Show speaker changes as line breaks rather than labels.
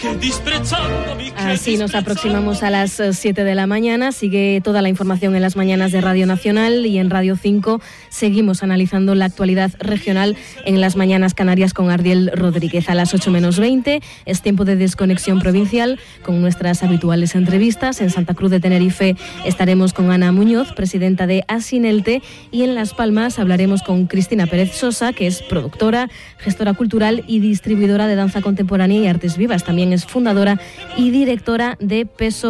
Así nos aproximamos a las 7 de la mañana. Sigue toda la información en las mañanas de Radio Nacional y en Radio 5 seguimos analizando la actualidad regional en las mañanas canarias con Ardiel Rodríguez. A las 8 menos 20 es tiempo de desconexión provincial con nuestras habituales entrevistas. En Santa Cruz de Tenerife estaremos con Ana Muñoz, presidenta de Asinelte, y en Las Palmas hablaremos con Cristina Pérez Sosa, que es productora, gestora cultural y distribuidora de danza contemporánea y artes vivas. También es fundadora y directora de Peso